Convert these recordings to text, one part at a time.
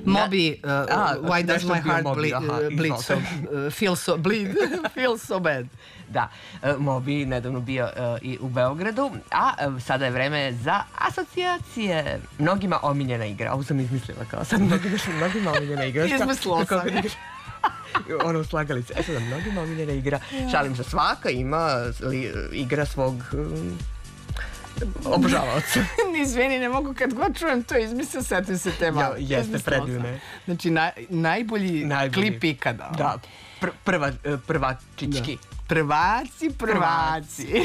Moby, why does my heart feel so bad? Da, Moby nedavno bio i u Beogradu, a sada je vreme za asocijacije. Mnogima omiljena igra, ovo sam izmislila kao sad, mnogima omiljena igra. Izmislila sam. Ono slagalice, sada mnogima omiljena igra. Šalim se, svaka ima igra svog obožavaoca. Izvini, ne mogu kad god čujem to izmislio, setim se te malo. Jeste, predivne. Znači, najbolji klip ikada. Da, prvačički. Prvaci.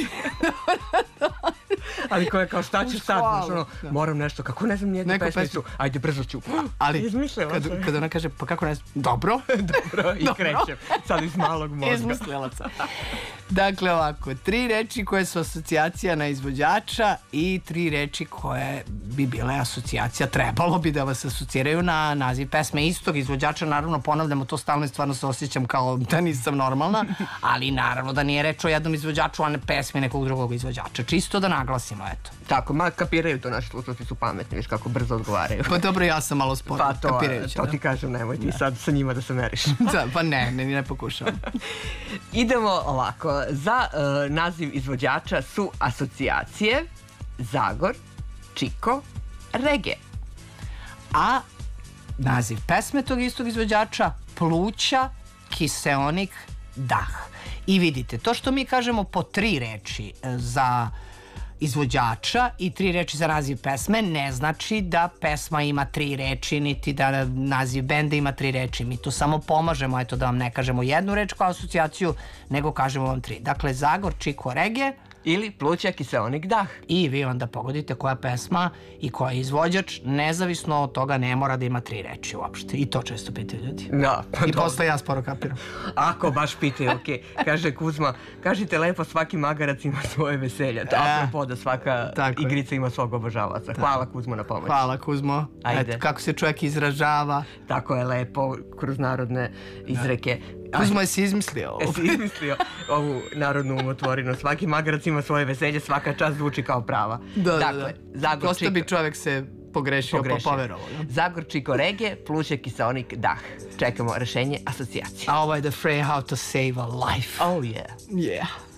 Ali koja kao šta ću sad, moram nešto, kako ne znam nijednu pesmicu, ajde brzo ću. Ali kada ona kaže, pa kako ne znam, dobro. Dobro, i krećem, sad iz malog mozga. Izmislilaca. Dakle, ovako, 3 reči koje su asocijacija na izvođača i 3 reči koje bi bile asocijacija, trebalo bi da vas asociraju na naziv pesme istog izvođača. Naravno, ponavljamo to stalno i stvarno se osjećam kao da nisam normalna, ali naravno da nije reč o jednom izvođaču, a ne pesmi nekog drugog izvođača. Čisto da naglasimo, eto. Tako, kapiraju to, naši slušalci su pametni, viš kako brzo odgovaraju. Pa dobro, ja sam malo sporo, kapirajući. To ti kažem, nemoj ti sad sa njima da se meriš. Pa ne pokušavam. Idemo ovako, za naziv izvođača su asocijacije Zagor, Čiko, Rege. A naziv pesme tog istog izvođača Pluća, Kiseonik, Dah. I vidite, to što mi kažemo po 3 reči za izvođača i 3 reči za naziv pesme ne znači da pesma ima 3 reči, niti da naziv benda ima 3 reči. Mi tu samo pomažemo, eto, da vam ne kažemo jednu reč kao asocijaciju, nego kažemo vam 3. Dakle, Zagor, Čiko, Rege ili Pluća, Kiseonik, Dah. I vi onda pogodite koja pesma i koja je izvođač, nezavisno od toga ne mora da ima 3 reči uopšte. I to često pitaju ljudi. Da, pa i posle ja sporo kapiram. Ako baš pitaju, okej. Kaže Kuzma, kažite lepo, svaki magarac ima svoje veselje. Apropo da svaka igrica ima svog obožavaca. Hvala Kuzmo na pomoći. Hvala Kuzmo. Eto, kako se čovjek izražava. Tako je lepo, kroz narodne izreke. Kuzmo, jesi izmislio ovo? Jesi izmislio ovu narodnu umotvorinu. Svaki magarac ima svoje veselje, svaka čast zvuči kao prava. Dakle, dosta bi čovjek se pogrešio pa poverovao. Zagor, Čiko, Rege, Pluća, Kiseonik, Dah. Čekamo rešenje asocijacije. A ovo je The Frey How to Save a Life. Oh yeah. Yeah.